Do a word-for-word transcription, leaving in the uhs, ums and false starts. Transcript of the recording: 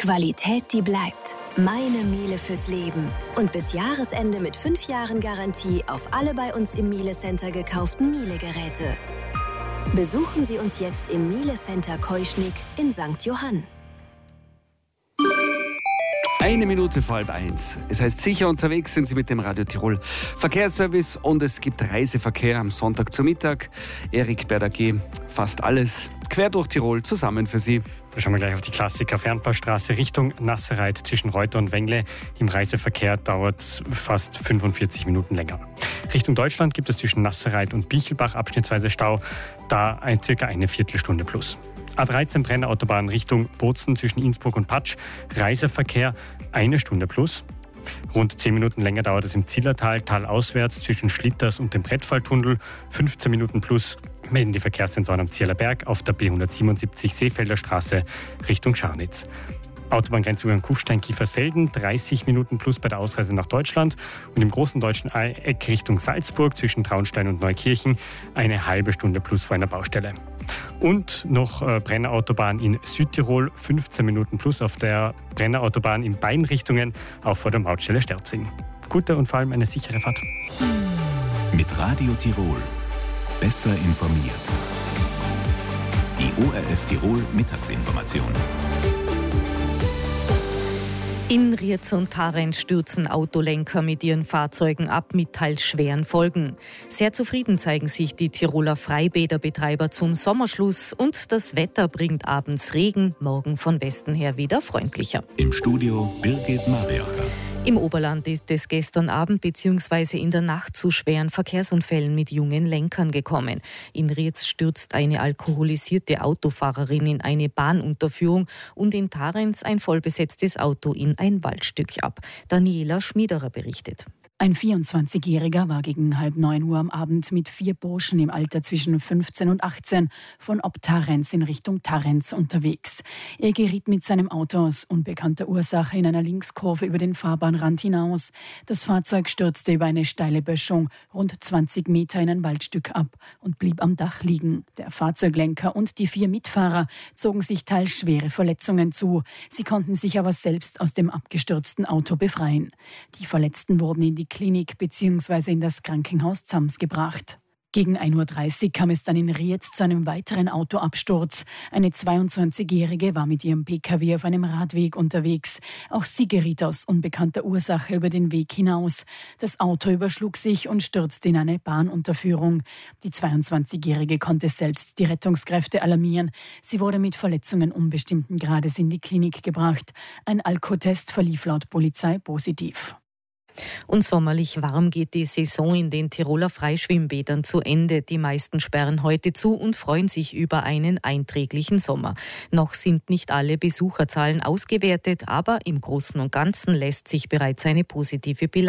Qualität, die bleibt. Meine Miele fürs Leben. Und bis Jahresende mit fünf Jahren Garantie auf alle bei uns im Miele Center gekauften Miele-Geräte. Besuchen Sie uns jetzt im Miele Center Keuschnick in Sankt Johann. Eine Minute vor halb eins. Es heißt, sicher unterwegs sind Sie mit dem Radio Tirol Verkehrsservice und es gibt Reiseverkehr am Sonntag zu Mittag. Erik Berder G. Fast alles quer durch Tirol zusammen für Sie. Da schauen wir gleich auf die Klassiker. Fernpassstraße Richtung Nasserreit zwischen Reuter und Wengle. Im Reiseverkehr dauert es fast fünfundvierzig Minuten länger. Richtung Deutschland gibt es zwischen Nasserreit und Bichelbach abschnittsweise Stau. Da ein, circa eine Viertelstunde plus. A dreizehn Brenner-Autobahn Richtung Bozen zwischen Innsbruck und Patsch. Reiseverkehr eine Stunde plus. Rund zehn Minuten länger dauert es im Zillertal, talauswärts zwischen Schlitters und dem Brettfalltunnel. fünfzehn Minuten plus melden die Verkehrssensoren am Zierlerberg auf der B hundertsiebenundsiebzig Seefelder Straße Richtung Scharnitz. Autobahngrenzübergang Kufstein-Kiefersfelden, dreißig Minuten plus bei der Ausreise nach Deutschland und im großen deutschen Eck Richtung Salzburg zwischen Traunstein und Neukirchen eine halbe Stunde plus vor einer Baustelle. Und noch äh, Brennerautobahn in Südtirol, fünfzehn Minuten plus auf der Brennerautobahn in beiden Richtungen, auch vor der Mautstelle Sterzing. Gute und vor allem eine sichere Fahrt. Mit Radio Tirol besser informiert. Die O R F Tirol Mittagsinformation. In Rietz und Tarenz stürzen Autolenker mit ihren Fahrzeugen ab mit teils schweren Folgen. Sehr zufrieden zeigen sich die Tiroler Freibäderbetreiber zum Sommerschluss und das Wetter bringt abends Regen, morgen von Westen her wieder freundlicher. Im Studio Birgit Mariacher. Im Oberland ist es gestern Abend bzw. in der Nacht zu schweren Verkehrsunfällen mit jungen Lenkern gekommen. In Rietz stürzt eine alkoholisierte Autofahrerin in eine Bahnunterführung und in Tarenz ein vollbesetztes Auto in ein Waldstück ab. Daniela Schmiederer berichtet. Ein vierundzwanzigjähriger war gegen halb neun Uhr am Abend mit vier Burschen im Alter zwischen fünfzehn und achtzehn von Ob Tarenz in Richtung Tarenz unterwegs. Er geriet mit seinem Auto aus unbekannter Ursache in einer Linkskurve über den Fahrbahnrand hinaus. Das Fahrzeug stürzte über eine steile Böschung rund zwanzig Meter in ein Waldstück ab und blieb am Dach liegen. Der Fahrzeuglenker und die vier Mitfahrer zogen sich teils schwere Verletzungen zu. Sie konnten sich aber selbst aus dem abgestürzten Auto befreien. Die Verletzten wurden in die Klinik bzw. in das Krankenhaus Zams gebracht. Gegen ein Uhr dreißig kam es dann in Rietz zu einem weiteren Autoabsturz. Eine zweiundzwanzigjährige war mit ihrem Pkw auf einem Radweg unterwegs. Auch sie geriet aus unbekannter Ursache über den Weg hinaus. Das Auto überschlug sich und stürzte in eine Bahnunterführung. Die zweiundzwanzigjährige konnte selbst die Rettungskräfte alarmieren. Sie wurde mit Verletzungen unbestimmten Grades in die Klinik gebracht. Ein Alkotest verlief laut Polizei positiv. Und sommerlich warm geht die Saison in den Tiroler Freischwimmbädern zu Ende. Die meisten sperren heute zu und freuen sich über einen einträglichen Sommer. Noch sind nicht alle Besucherzahlen ausgewertet, aber im Großen und Ganzen lässt sich bereits eine positive Bilanz